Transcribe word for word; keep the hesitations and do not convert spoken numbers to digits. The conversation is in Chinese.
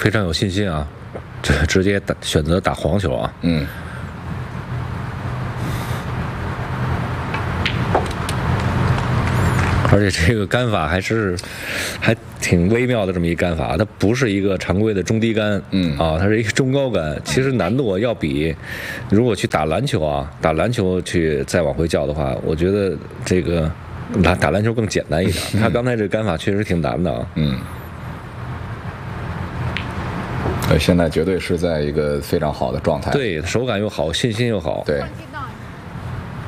非常有信心啊，这直接打选择打黄球啊。 嗯。 而且这个杆法还是还挺微妙的，这么一杆法，它不是一个常规的中低杆， 嗯啊，它是一个中高杆。其实难度要比如果去打篮球啊，打篮球去再往回叫的话，我觉得这个打打篮球更简单一点。他刚才这杆法确实挺难的啊。 嗯。呃，现在绝对是在一个非常好的状态。 对，手感又好，信心又好。 对。